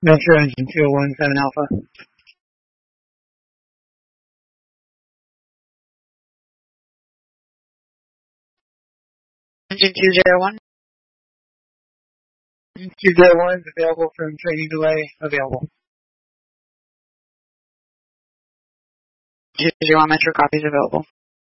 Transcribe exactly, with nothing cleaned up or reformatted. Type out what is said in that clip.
Metro engine two oh one seven Alpha. Engine two zero one. Engine two zero one is available from training delay. Available. two zero one Metro copies available.